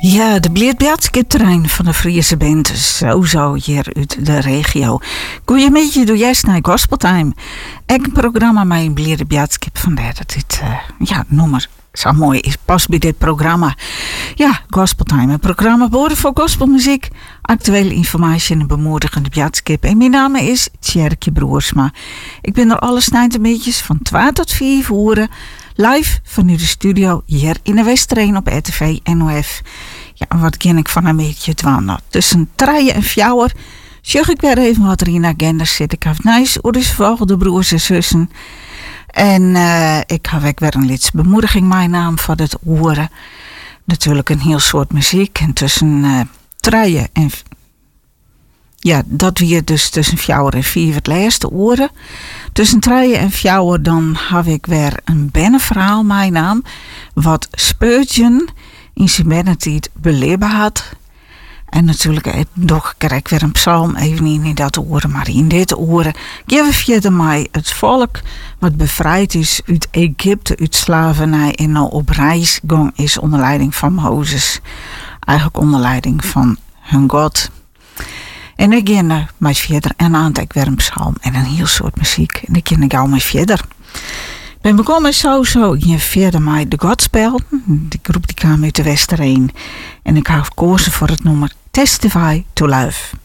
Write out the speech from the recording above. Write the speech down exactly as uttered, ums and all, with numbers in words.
Ja, de Bleerbeatskipterrein van de Friese band, sowieso hier uit de regio. Kun je een beetje door juist naar Gospeltime. Ik een programma met een Bleerbeatskip, vandaar dat dit, uh, ja, nummer zo mooi is, past bij dit programma. Ja, Gospeltime, een programma boren voor gospelmuziek, actuele informatie en een bemoedigende beatskip. En mijn naam is Tjerkje Broersma. Ik ben er alle snijdenbeetjes van twee tot vier uur live vanuit de studio hier in de Westereen op R T V N O F. Ja, en wat ken ik van een beetje doen? Nou, tussen treien en fjouwer zeg ik weer even wat er in de agenda zit. Ik heb nice hoe dus volgende broers en zussen. En uh, ik heb ook weer een lieds bemoediging mijn naam van het horen. Natuurlijk een heel soort muziek. En tussen uh, treien en... Ja, dat weer dus tussen fjouwer en vier het laatste oren. Tussen treien en fjouwer dan heb ik weer een bennenverhaal mijn naam. Wat Spurgeon in zijn bennentijd beleven had. En natuurlijk nog krijg ik weer een psalm, even niet in dat oren, maar in dit oren. Geef verder mij het volk wat bevrijd is uit Egypte, uit slavernij en nou op reis gang is onder leiding van Mozes. Eigenlijk onder leiding van hun God. En ik ken mij verder en aan ik weer een psalm en een heel soort muziek. En ik ken gauw mij verder. Ik ben begonnen sowieso in verder met de Godspel. Die groep die kwam uit de Westereen. En ik heb gekozen voor het nummer Testify to Love.